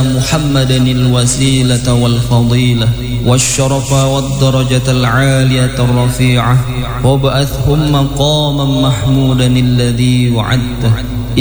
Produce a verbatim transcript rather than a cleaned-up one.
محمدا الوسيلة والفضيلة والشرف والدرجة العالية الرفيعة وابعثهم مقاما محمودا الذي وعدته